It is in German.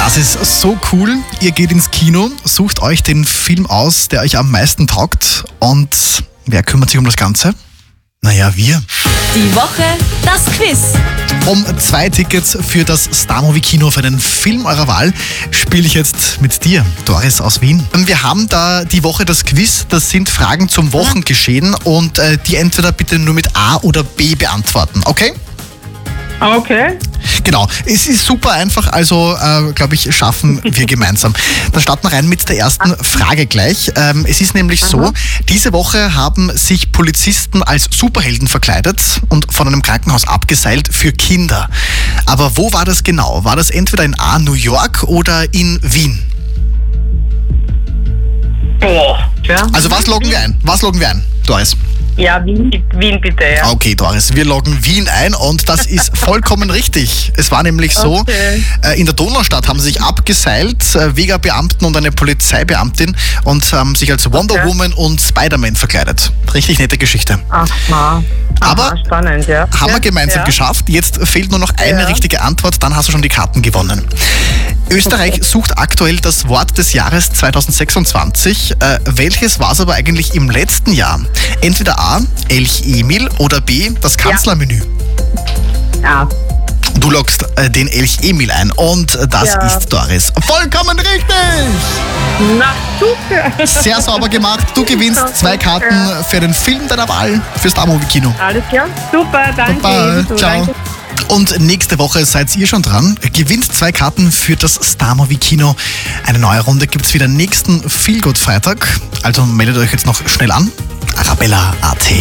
Das ist so cool. Ihr geht ins Kino, sucht euch den Film aus, der euch am meisten taugt. Und wer kümmert sich um das Ganze? Naja, wir. Die Woche, das Quiz. Um 2 Tickets für das Star-Movie-Kino für einen Film eurer Wahl spiele ich jetzt mit dir, Doris aus Wien. Wir haben da die Woche das Quiz. Das sind Fragen zum Wochengeschehen und die entweder bitte nur mit A oder B beantworten, okay? Okay. Genau, es ist super einfach, also glaube ich, schaffen wir gemeinsam. Dann starten wir rein mit der ersten Frage gleich. Es ist nämlich so, diese Woche haben sich Polizisten als Superhelden verkleidet und von einem Krankenhaus abgeseilt für Kinder. Aber wo war das genau? War das entweder in A, New York oder in Wien? Boah. Ja. Also was loggen wir ein? Was loggen wir ein, Doris? Ja, Wien bitte, ja. Okay, Doris, wir loggen Wien ein und das ist vollkommen richtig. Es war nämlich so, Okay. In der Donaustadt haben sie sich abgeseilt, Vega-Beamten und eine Polizeibeamtin und haben sich als Wonder Woman und Spider-Man verkleidet. Richtig nette Geschichte. Aha. Aber spannend, ja. Haben wir gemeinsam geschafft. Jetzt fehlt nur noch eine richtige Antwort, dann hast du schon die Karten gewonnen. Österreich sucht aktuell das Wort des Jahres 2026. Welches war es aber eigentlich im letzten Jahr? Entweder A, Elch Emil oder B, das Kanzlermenü. Ja. Du loggst den Elch Emil ein und das ist Doris. Vollkommen richtig! Na, super. Sehr sauber gemacht. Du gewinnst 2 Karten für den Film deiner Wahl fürs Star-Movie-Kino. Alles klar. Super, danke. Bye. Ebenso, Ciao. danke. Und nächste Woche seid ihr schon dran. Gewinnt 2 Karten für das Star-Movie-Kino. Eine neue Runde gibt es wieder nächsten Feelgood-Freitag. Also meldet euch jetzt noch schnell an. Arabella.at